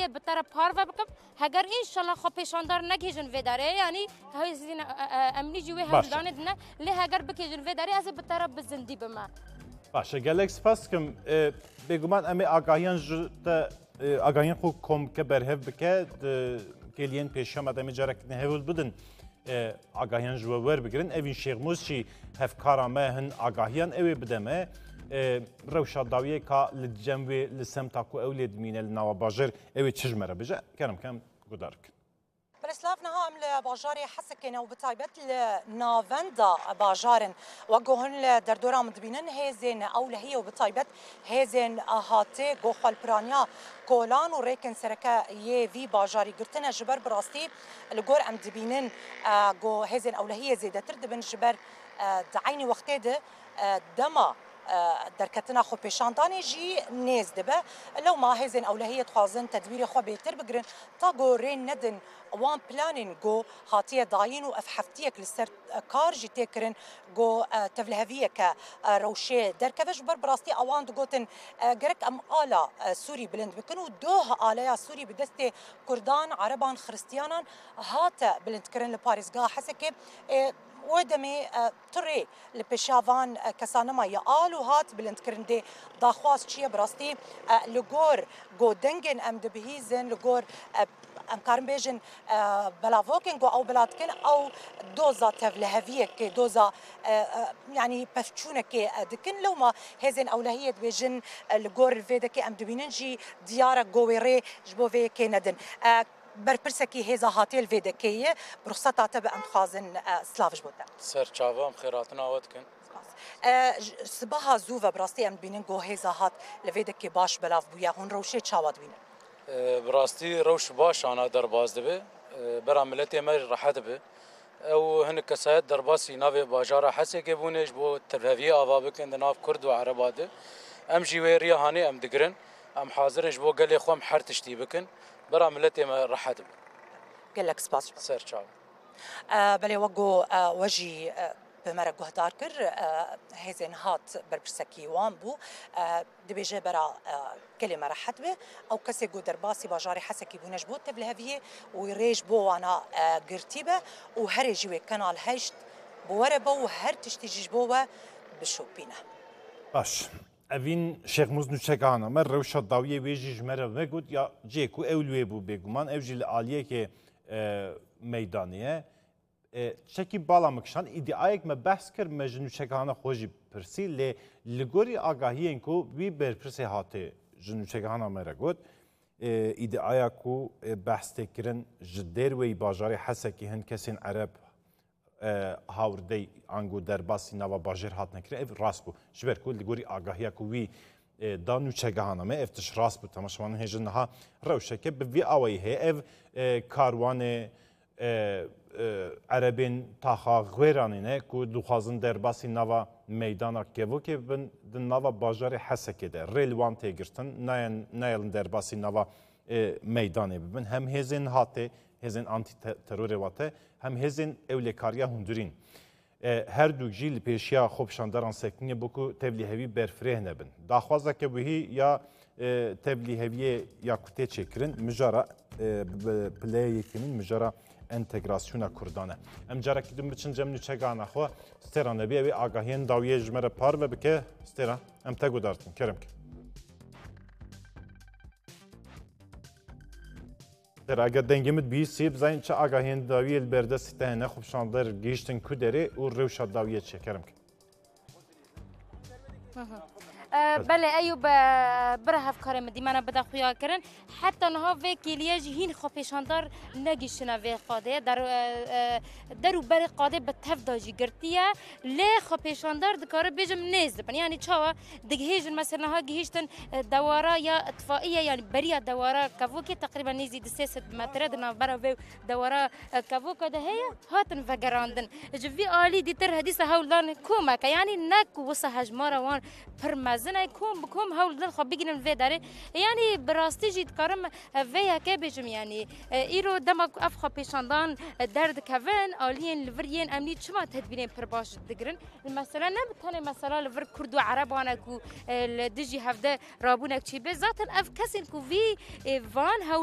اولیه بتر پار و بکم هگر ان شاء الله خو پیشاندار نگیجن و داره یعنی های زین امنی جوی هولدان دنه له هگر بکیجن و داره از بتر بزندی بما باشه گلک سپاس کم بگومان امی آگاهیان جت آگاهیان خو کم که برهف بکه کلین پیشام ادمی جرک نهول بدن آگاهیان جوور بگیرن اوین شیخموز چی هفکارا ما هن آگاهیان اوی بدمه روشا داویه که لجنوی لسمتا کو اولید مینه لناوا باجر اوی چجمره بجه کرم کم گدارک برسلاف نها ام لباجار حسكنا وبطيبت لنافندا باجارن وجوهن لدردورا مدبينن هيزن او لهي وبطيبت هيزن هاتي جوخ البرانيا كولان وريكن سركا ي في باجاري قرتنا جبر براستي لجور ام دبينن جو هيزن او لهي زيده تردبن جبر دعيني وقتاده دما دركتنا خو بيشانداني جي نيز دبه لو ما هيزن او لهي تخازن تدبير خو بيتر بقرن تاغو رين ندن وان بلانين جو هاتيه داين واف حفتيك لسر كار جي تكرن جو تفلهفيه ك روشي دركفش بربراستي اوان دغوتن جرك ام الا سوري بلند بكنو دوه الا سوري بدستي كردان عربان خريستيانان هات بلند كرن لباريس غا حسكي ودمي تري لبشافان كسانما يقال وهات بلند كرندي داخواس شي براستي لغور جو دنجن ام دبهيزن لغور ام كارم بيجن بلافوكن جو او بلاتكن او دوزا تفلهفيه كي دوزا يعني بفتشونه كي دكن لو ما هزن اولهيه بيجن لغور الفيدكي ام دبيننجي ديارة جويري جبوفي كي ندن برپرسکی هزا هاتیل ویدکیه برخصت تبع انتخازن سلاوش بوده. سر چاوام خیراتنا آوت کن. صباح زوفا براستی ام بینن گو هزا هات لویدکی باش بلاف بویا هون روشه چاواد بینن. براستی روش باش آنا در باز دبه برا ملتی مر راحت به او هن کسایت در باسی ناو باجارا حسی که بونش بو تفهوی آوا بکن ناو کرد و عرباده ام جیوری هانی ام دگرن ام حاضرش بو گلی خوام حر تشتی بکن برا ملتي ما راحت قال لك سباس سير تشاو بلي وجو وجي بمرق هداركر هيزن هات بربسكي وامبو دبيجي برا كلمة راحت به او كسي جو درباسي باجاري حسكي بونج بو تبلهفيه ويريج بو انا قرتيبه وهرجي وي كانال هشت بوربو وهر تشتيجي بو بشوبينه باش اوین شیخ مزنو چگانا من روشا داویه ویجی جمره وگود یا جیکو اولوی بو بگومان او جیل آلیه که میدانیه چکی بالا مکشان ایدئایک ما بحث کر مجنو چگانا خوشی پرسی لی لگوری آگاهی انکو بی برپرسی هاته جنو چگانا مره گود ایدئایا کو بحث تکرن جدیر وی باجاری حسکی هن کسین عرب هاوردی انگو در باسی نوا باجر هات نکره اف راست بو جبر کل لگوری آگاهی کوی دانو چگهانه ما افتش راست بو تماشوان هجن ها روشه که به وی آوی هی اف کاروان عربین تاخا غیرانینه کو دوخازن در باسی نوا میدانا کهو که بن نوا باجر حسکه ده ریلوان تگرتن نیلن در باسی نوا میدانه ببن هم هزین هاته هزین آنتی ترور واته هم هزین اولکاریا هندورین هر دو جیل پیشیا خوب شانداران سکنی بکو تبلیغی برفره نبن داخوازه که بهی یا تبلیغی یا کته چکرین مجارا پلی کنین مجارا انتگراسیون کردانه ام جارا کدوم بچن جمنو چگانه خو استرا نبی اوی آگاهین داویه جمره پار و بکه استرا ام تگو دارتن کرم که در اگر دنگمت بی سیب زین چه آگاهین داویه البرده ستهنه خوب شاندار گیشتن کدره و روشا داویه چه کرم که بله ایوب بره هفکار مدی من بده خویا کردن حتی نها و کلیج هین خوپیشاندار نگیشنا و قاده در بر قاده به تفداجی گرتیه لی خوپیشاندار دکاره بیجم نیست بن یعنی چاوا دگهیج مثلا ها گهیشتن دواره یا اطفائیه یعنی بریا دواره کاوکی تقریبا نیزی 300 متر دنا برا و دواره کاوکا ده هي هاتن فگراندن جوی عالی دیتر حدیث هولدان کومک یعنی نک وسه هجمارا وان پرمزن ایکم بکم هولدان خب بگیرن و داره یعنی براستی جید کارم ویا که بجم یعنی ایرو دمک اف خوپیشاندان درد کون عالیین لورین امنی چما تدبیرین پر باش دگرن مثلا نبتونه مثلا لور کرد و عربانه کو دجی هفته رابونک چی به ذاتن اف کسین کو وی وان